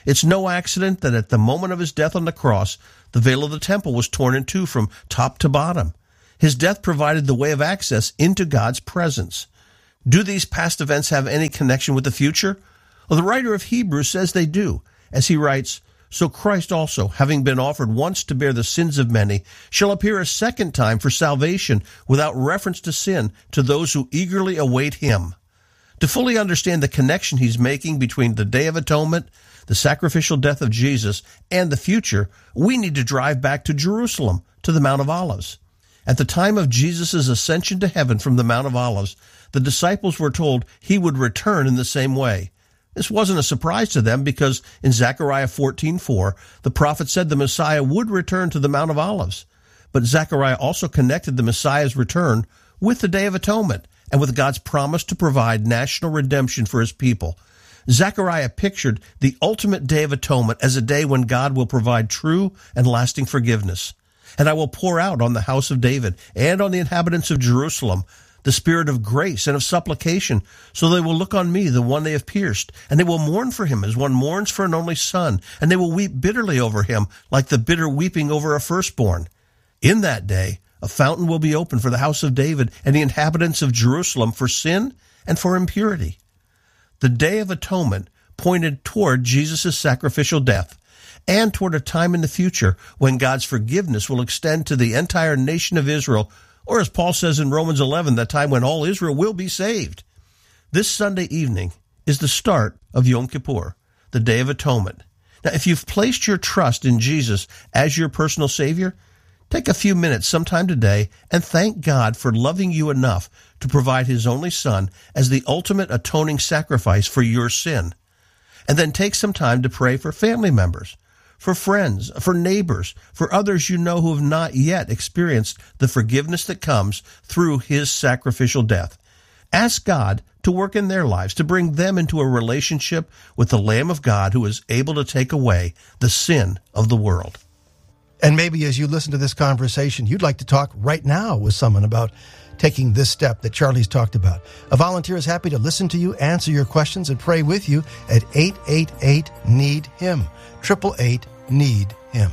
It's no accident that at the moment of his death on the cross, the veil of the temple was torn in two from top to bottom. His death provided the way of access into God's presence. Do these past events have any connection with the future? Well, the writer of Hebrews says they do, as he writes, "So Christ also, having been offered once to bear the sins of many, shall appear a second time for salvation without reference to sin to those who eagerly await him." To fully understand the connection he's making between the Day of Atonement, the sacrificial death of Jesus, and the future, we need to drive back to Jerusalem, to the Mount of Olives. At the time of Jesus' ascension to heaven from the Mount of Olives, the disciples were told he would return in the same way. This wasn't a surprise to them because in Zechariah fourteen four, the prophet said the Messiah would return to the Mount of Olives. But Zechariah also connected the Messiah's return with the Day of Atonement and with God's promise to provide national redemption for his people. Zechariah pictured the ultimate Day of Atonement as a day when God will provide true and lasting forgiveness. "And I will pour out on the house of David and on the inhabitants of Jerusalem the spirit of grace and of supplication, so they will look on me, the one they have pierced, and they will mourn for him as one mourns for an only son, and they will weep bitterly over him like the bitter weeping over a firstborn. In that day a fountain will be opened for the house of David and the inhabitants of Jerusalem for sin and for impurity." The Day of Atonement pointed toward Jesus' sacrificial death and toward a time in the future when God's forgiveness will extend to the entire nation of Israel, or as Paul says in Romans eleven, that time when all Israel will be saved. This Sunday evening is the start of Yom Kippur, the Day of Atonement. Now, if you've placed your trust in Jesus as your personal Savior, take a few minutes sometime today and thank God for loving you enough to provide his only Son as the ultimate atoning sacrifice for your sin. And then take some time to pray for family members, for friends, for neighbors, for others you know who have not yet experienced the forgiveness that comes through his sacrificial death. Ask God to work in their lives, to bring them into a relationship with the Lamb of God who is able to take away the sin of the world. And maybe as you listen to this conversation, you'd like to talk right now with someone about taking this step that Charlie's talked about. A volunteer is happy to listen to you, answer your questions, and pray with you at eight eight eight, need him, eight eight eight, need him.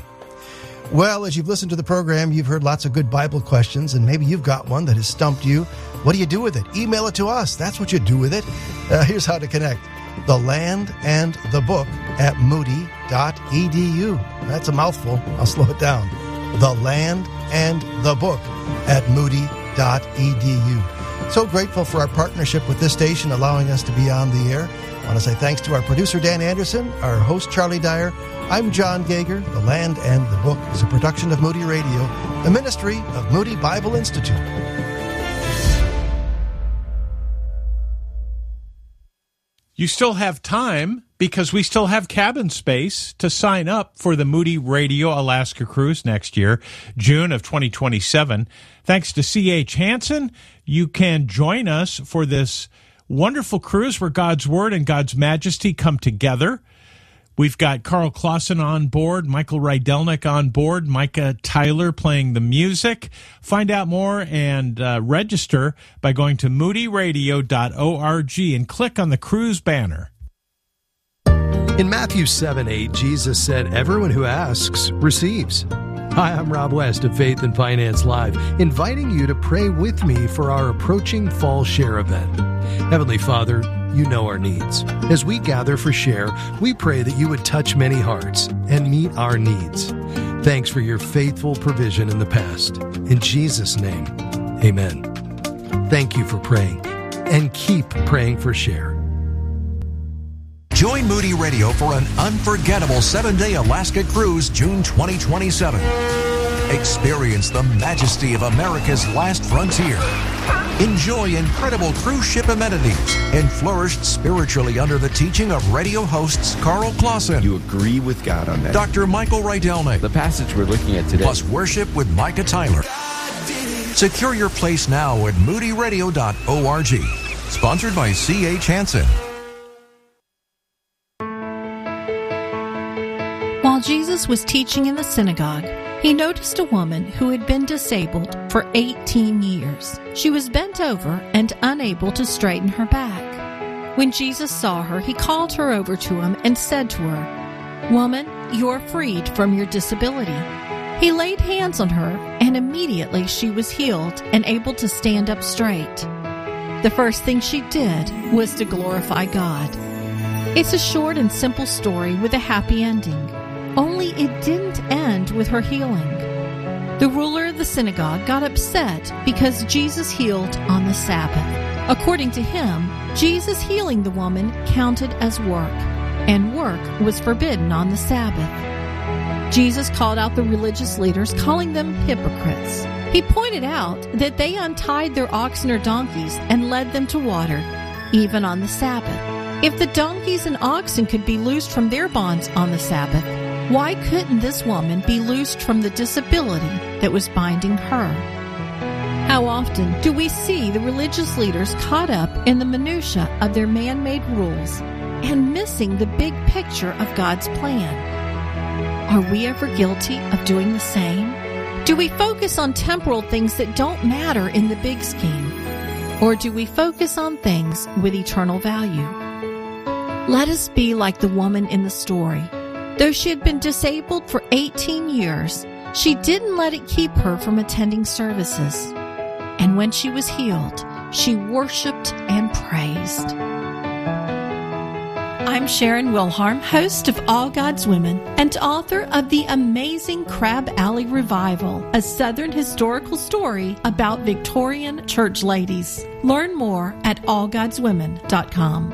Well, as you've listened to the program, you've heard lots of good Bible questions, and maybe you've got one that has stumped you. What do you do with it? Email it to us. That's what you do with it. Uh, here's how to connect. The Land and the Book at moody dot e d u. That's a mouthful. I'll slow it down. The Land and the Book at moody dot e d u. So grateful for our partnership with this station, allowing us to be on the air. I want to say thanks to our producer, Dan Anderson, our host, Charlie Dyer. I'm John Gager. The Land and the Book is a production of Moody Radio, a ministry of Moody Bible Institute. You still have time because we still have cabin space to sign up for the Moody Radio Alaska Cruise next year, June of twenty twenty-seven. Thanks to C H Hansen, you can join us for this wonderful cruise where God's Word and God's Majesty come together. We've got Carl Clausen on board, Michael Rydelnik on board, Micah Tyler playing the music. Find out more and uh, register by going to moody radio dot org and click on the cruise banner. In Matthew seven eight, Jesus said, "Everyone who asks receives." Hi, I'm Rob West of Faith and Finance Live, inviting you to pray with me for our approaching Fall Share event. Heavenly Father, you know our needs. As we gather for Share, we pray that you would touch many hearts and meet our needs. Thanks for your faithful provision in the past. In Jesus' name, amen. Thank you for praying, and keep praying for Share. Join Moody Radio for an unforgettable seven-day Alaska cruise, June twenty twenty-seven. Experience the majesty of America's last frontier. Enjoy incredible cruise ship amenities and flourish spiritually under the teaching of radio hosts Carl Clausen. You agree with God on that? Doctor Michael Rydelnik. The passage we're looking at today. Plus worship with Micah Tyler. Secure your place now at moody radio dot org. Sponsored by C H Hansen. While Jesus was teaching in the synagogue, he noticed a woman who had been disabled for eighteen years. She was bent over and unable to straighten her back. When Jesus saw her, he called her over to him and said to her, "Woman, you're freed from your disability." He laid hands on her, and immediately she was healed and able to stand up straight. The first thing she did was to glorify God. It's a short and simple story with a happy ending, only it didn't end with her healing. The ruler of the synagogue got upset because Jesus healed on the Sabbath. According to him, Jesus healing the woman counted as work, and work was forbidden on the Sabbath. Jesus called out the religious leaders, calling them hypocrites. He pointed out that they untied their oxen or donkeys and led them to water, even on the Sabbath. If the donkeys and oxen could be loosed from their bonds on the Sabbath, why couldn't this woman be loosed from the disability that was binding her? How often do we see the religious leaders caught up in the minutia of their man-made rules and missing the big picture of God's plan? Are we ever guilty of doing the same? Do we focus on temporal things that don't matter in the big scheme? Or do we focus on things with eternal value? Let us be like the woman in the story. Though she had been disabled for eighteen years, she didn't let it keep her from attending services. And when she was healed, she worshiped and praised. I'm Sharon Wilharm, host of All God's Women and author of The Amazing Crab Alley Revival, a Southern historical story about Victorian church ladies. Learn more at all gods women dot com.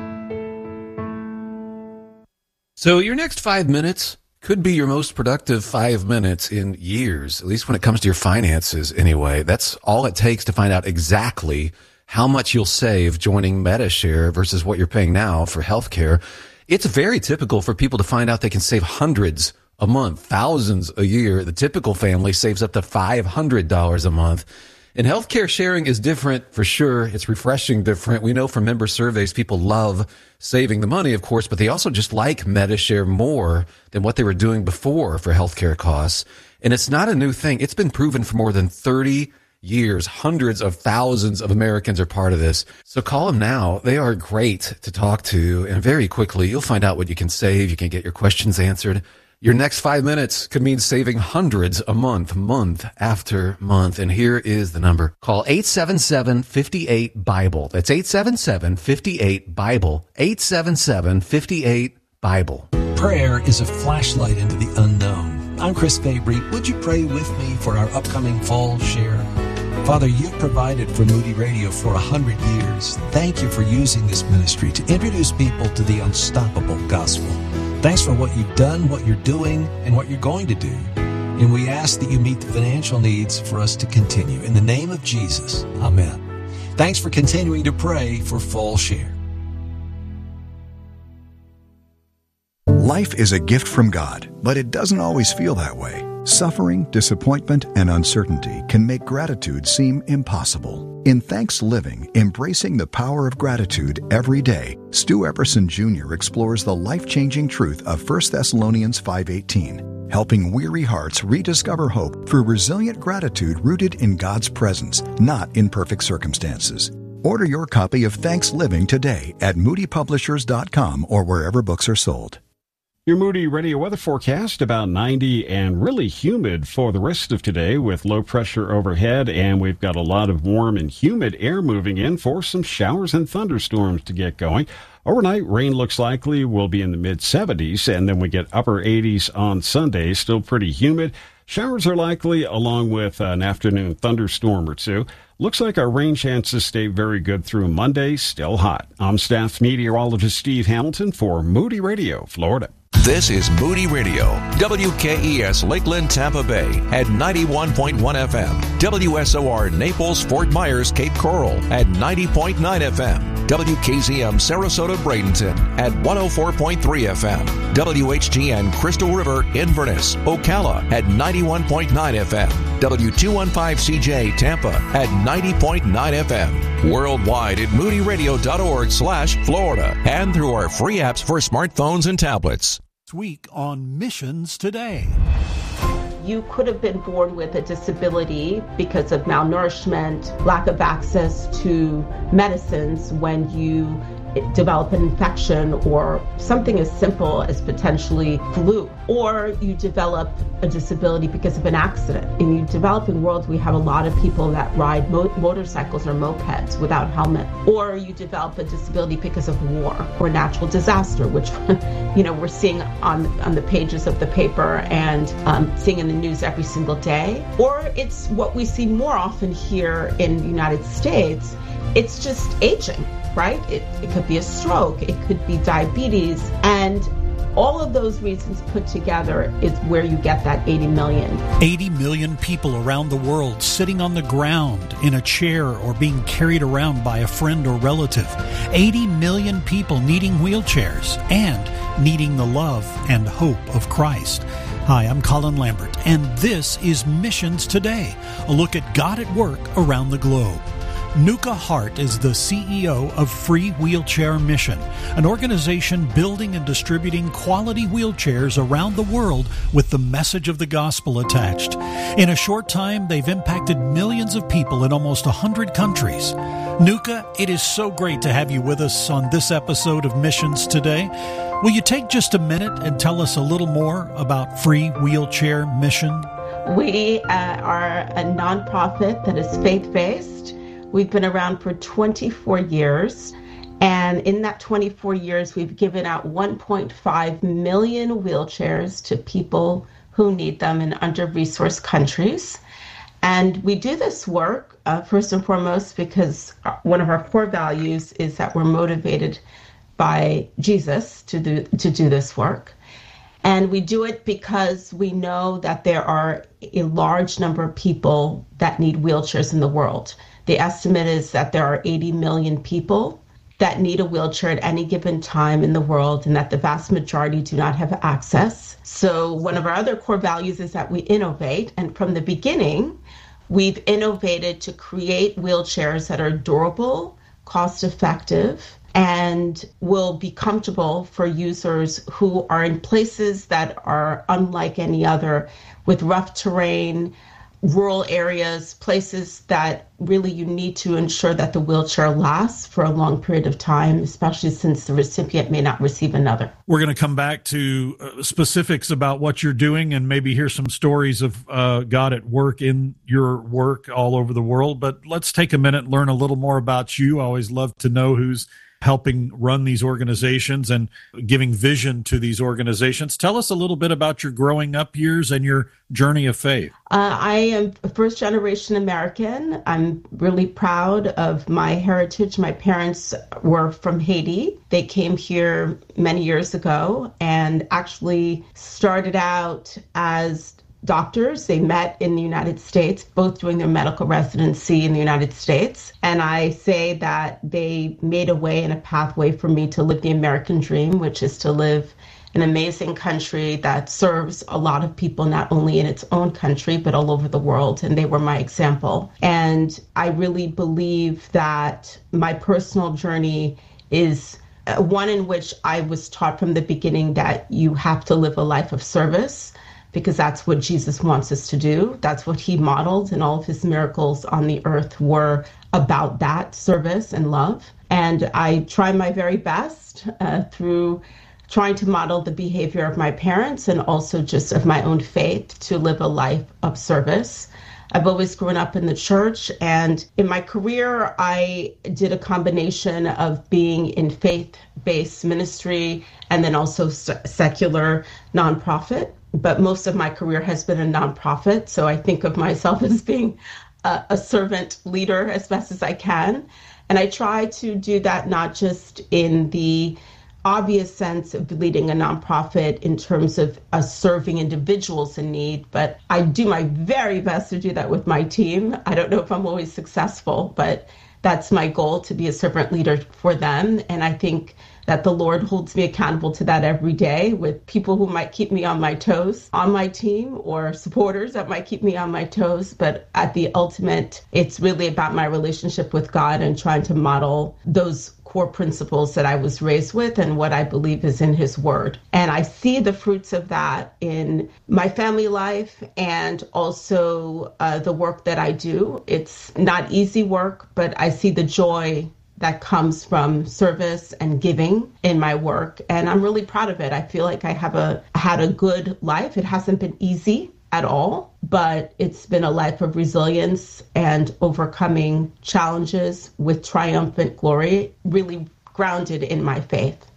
So your next five minutes could be your most productive five minutes in years, at least when it comes to your finances anyway. That's all it takes to find out exactly how much you'll save joining Medi-Share versus what you're paying now for healthcare. It's very typical for people to find out they can save hundreds a month, thousands a year. The typical family saves up to five hundred dollars a month. And healthcare sharing is different for sure. It's refreshing different. We know from member surveys, people love saving the money, of course, but they also just like Medi-Share more than what they were doing before for healthcare costs. And it's not a new thing. It's been proven for more than thirty years. Hundreds of thousands of Americans are part of this. So call them now. They are great to talk to. And very quickly, you'll find out what you can save. You can get your questions answered. Your next five minutes could mean saving hundreds a month, month after month. And here is the number. Call eight seven seven, five eight, BIBLE. That's eight seven seven, five eight, BIBLE. eight seven seven, five eight, BIBLE. Prayer is a flashlight into the unknown. I'm Chris Fabry. Would you pray with me for our upcoming fall share? Father, you've provided for Moody Radio for a hundred years. Thank you for using this ministry to introduce people to the unstoppable gospel. Thanks for what you've done, what you're doing, and what you're going to do. And we ask that you meet the financial needs for us to continue. In the name of Jesus, amen. Thanks for continuing to pray for Fall Share. Life is a gift from God, but it doesn't always feel that way. Suffering, disappointment, and uncertainty can make gratitude seem impossible. In Thanks Living, Embracing the Power of Gratitude Every Day, Stu Epperson Junior explores the life-changing truth of First Thessalonians five eighteen, helping weary hearts rediscover hope through resilient gratitude rooted in God's presence, not in perfect circumstances. Order your copy of Thanks Living today at moody publishers dot com or wherever books are sold. Your Moody Radio weather forecast, about ninety and really humid for the rest of today with low pressure overhead, and we've got a lot of warm and humid air moving in for some showers and thunderstorms to get going. Overnight, rain looks likely will be in the mid seventies, and then we get upper eighties on Sunday, still pretty humid. Showers are likely along with an afternoon thunderstorm or two. Looks like our rain chances stay very good through Monday, still hot. I'm staff meteorologist Steve Hamilton for Moody Radio, Florida. This is Moody Radio, W K E S Lakeland, Tampa Bay at ninety-one point one F M, W S O R Naples, Fort Myers, Cape Coral at ninety point nine F M, W K Z M Sarasota, Bradenton at one oh four point three F M, W H G N Crystal River, Inverness, Ocala at ninety-one point nine F M, W two fifteen C J Tampa at ninety point nine F M, worldwide at moody radio dot org slash Florida, and through our free apps for smartphones and tablets. This week on Missions Today. You could have been born with a disability because of malnourishment, lack of access to medicines when you develop an infection or something as simple as potentially flu, or you develop a disability because of an accident. In the developing world, we have a lot of people that ride mo- motorcycles or mopeds without helmet, or you develop a disability because of war or natural disaster, which you know we're seeing on on the pages of the paper and um, seeing in the news every single day. Or it's what we see more often here in the United States. It's just aging, right? It, it could be a stroke, it could be diabetes, and all of those reasons put together is where you get that eighty million. eighty million people around the world sitting on the ground in a chair or being carried around by a friend or relative. eighty million people needing wheelchairs and needing the love and hope of Christ. Hi, I'm Colin Lambert, and this is Missions Today, a look at God at work around the globe. Nuka Hart is the C E O of Free Wheelchair Mission, an organization building and distributing quality wheelchairs around the world with the message of the gospel attached. In a short time, they've impacted millions of people in almost one hundred countries. Nuka, it is so great to have you with us on this episode of Missions Today. Will you take just a minute and tell us a little more about Free Wheelchair Mission? We uh, are a nonprofit that is faith-based. We've been around for twenty-four years, and in that twenty-four years, we've given out one point five million wheelchairs to people who need them in under-resourced countries. And we do this work, uh, first and foremost, because one of our core values is that we're motivated by Jesus to do, to do this work. And we do it because we know that there are a large number of people that need wheelchairs in the world. The estimate is that there are eighty million people that need a wheelchair at any given time in the world, and that the vast majority do not have access. So one of our other core values is that we innovate. And from the beginning, we've innovated to create wheelchairs that are durable, cost-effective, and will be comfortable for users who are in places that are unlike any other, with rough terrain, rural areas, places that really you need to ensure that the wheelchair lasts for a long period of time, especially since the recipient may not receive another. We're going to come back to uh, specifics about what you're doing and maybe hear some stories of uh, God at work in your work all over the world. But let's take a minute and learn a little more about you. I always love to know who's helping run these organizations and giving vision to these organizations. Tell us a little bit about your growing up years and your journey of faith. Uh, I am a first generation American. I'm really proud of my heritage. My parents were from Haiti. They came here many years ago and actually started out as doctors. They met in the United States, both doing their medical residency in the United States. And I say that they made a way and a pathway for me to live the American dream, which is to live in an amazing country that serves a lot of people, not only in its own country, but all over the world. And they were my example. And I really believe that my personal journey is one in which I was taught from the beginning that you have to live a life of service, because that's what Jesus wants us to do. That's what he modeled, and all of his miracles on the earth were about that service and love. And I try my very best uh, through trying to model the behavior of my parents and also just of my own faith to live a life of service. I've always grown up in the church, and in my career, I did a combination of being in faith-based ministry and then also secular nonprofit. But most of my career has been a nonprofit, so I think of myself as being a, a servant leader as best as I can. And I try to do that not just in the obvious sense of leading a nonprofit in terms of uh, serving individuals in need, but I do my very best to do that with my team. I don't know if I'm always successful, but that's my goal, to be a servant leader for them. And I think that the Lord holds me accountable to that every day, with people who might keep me on my toes on my team, or supporters that might keep me on my toes. But at the ultimate, it's really about my relationship with God and trying to model those core principles that I was raised with and what I believe is in his word. And I see the fruits of that in my family life and also uh, the work that I do. It's not easy work, but I see the joy that comes from service and giving in my work. And I'm really proud of it. I feel like I have a had a good life. It hasn't been easy at all, but it's been a life of resilience and overcoming challenges with triumphant glory, really grounded in my faith.